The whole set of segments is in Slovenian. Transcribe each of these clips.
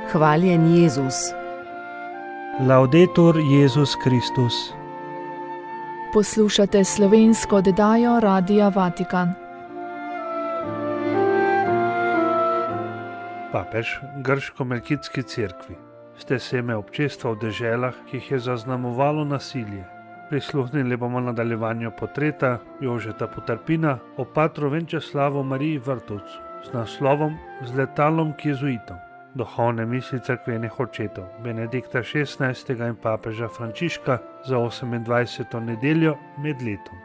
Hvaljen Jezus. Laudetur Jezus Kristus. Poslušate slovensko oddajo Radia Vatikan. Papež grško-melkitski cerkvi. Ste seme občestva v deželah, ki jih je zaznamovalo nasilje. Prisluhnili bomo nadaljevanju portreta Jožeta Potrpina o patru Venčeslavu Mariji Vrtovcu z naslovom Z letalom k jezuitom. Duhovne misli cerkvenih očetov Benedikta XVI. In papeža Frančiška za 28. nedeljo med letom.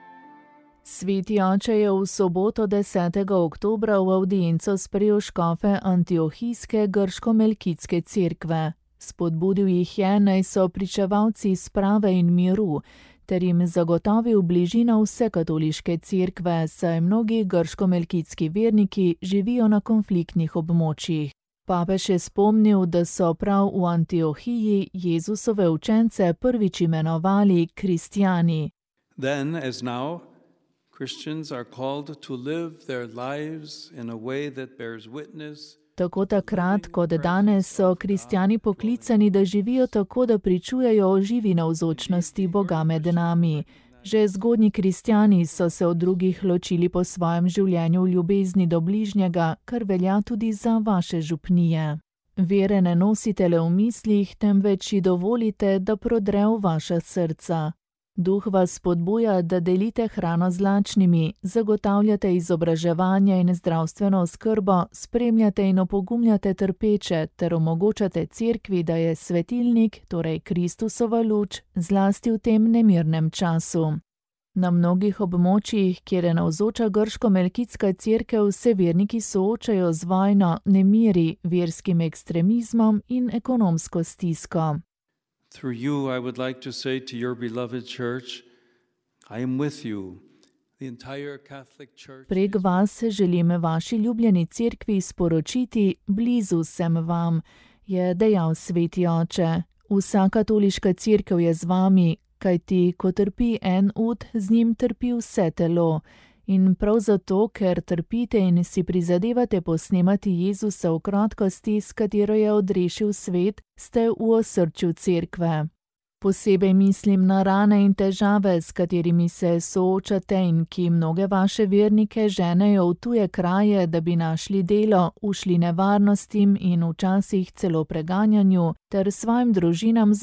Sveti oče je v soboto 10. oktobra v avdienco sprejel škofe antiohijske grško-melkitske cerkve. Spodbudil jih je, naj so pričevalci sprave in miru, ter jim zagotovil bližino vse katoliške cerkve, saj mnogi grško-melkitski verniki živijo na konfliktnih območjih. Papež je spomnil, da so prav v Antiohiji Jezusove učence prvič imenovali kristjani. Then, as now, Christians are called to live their lives in a way that bears witness. Tako takrat kot danes so kristjani poklicani, da živijo tako, da pričujejo o živi navzočnosti Boga med nami. Že zgodnji kristjani so se od drugih ločili po svojem življenju v ljubezni do bližnjega, kar velja tudi za vaše župnije. Vere ne nosite le v mislih, temveč ji dovolite, da prodre v vaša srca. Duh vas spodbuja, da delite hrano z lačnimi, zagotavljate izobraževanje in zdravstveno oskrbo, spremljate in opogumljate trpeče ter omogočate cerkvi, da je svetilnik, torej Kristusova luč, zlasti v tem nemirnem času. Na mnogih območjih, kjer je navzoča grško-melkitska cerkev, se verniki soočajo z vojno, nemiri, verskim ekstremizmom in ekonomsko stisko. Through you, I would like to say to your beloved church, I am with you. The entire Catholic Church. Prek vas želim vaši ljubljeni cerkvi sporočiti, blizu sem vam, je dejal sveti oče. Vsa katoliška cerkev je z vami, kajti ko trpi en ud, z njim trpi vse telo. In prav zato, ker trpite in si prizadevate posnemati Jezusa v krotkosti, s katero je odrešil svet, ste v osrčju cerkve. Posebej mislim na rane in težave, s katerimi se soočate in ki mnoge vaše vernike ženejo v tuje kraje, da bi našli delo, ušli nevarnostim in včasih celo preganjanju, ter svojim družinam